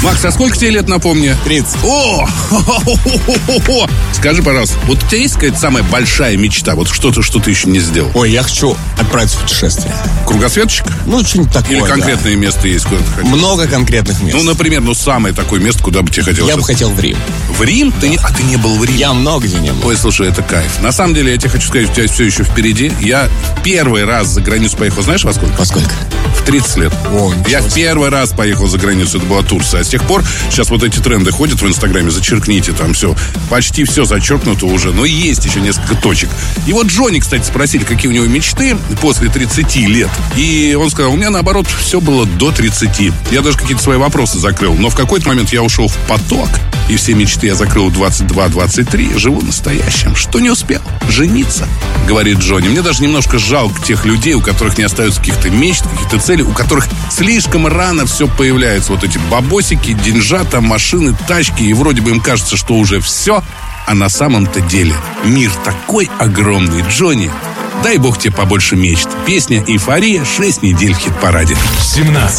Макс, а сколько тебе лет, напомни? 30. О! Скажи, пожалуйста, вот у тебя есть какая-то самая большая мечта? Вот что-то, что ты еще не сделал? Ой, я хочу отправиться в путешествие. Кругосветочка? Ну, что-нибудь такое, Или конкретное место есть, куда ты хотел? Много конкретных мест. Ну, например, самое такое место, куда бы тебе хотелось. Я бы хотел в Рим. В Рим? Да. Ты не был в Риме? Я много где не был. Ой, слушай, это кайф. На самом деле, я тебе хочу сказать, у тебя все еще впереди. Я первый раз за границу поехал, знаешь, во сколько? Во сколько? В 30 лет. О, я в первый раз поехал за границу, это была Турция. А с тех пор, сейчас вот эти тренды ходят в Инстаграме, зачеркните, там все, почти все зачеркнуто уже, но есть еще несколько точек. И вот Джонни, кстати, спросили, какие у него мечты после 30 лет. И он сказал, у меня, наоборот, все было до 30. Я даже какие-то свои вопросы закрыл. Но в какой-то момент я ушел в поток, и все мечты я закрыл в 22-23. Живу настоящим. Что не успел? Жениться, говорит Джонни. Мне даже немножко жалко тех людей, у которых не остается каких-то мечт, каких-то целей, у которых слишком рано все появляется. Вот эти бабосики, деньжата, машины, тачки. И вроде бы им кажется, что уже все. А на самом-то деле мир такой огромный. Джонни, дай бог тебе побольше мечт. Песня «Эйфория» 6 недель в хит-параде. 17.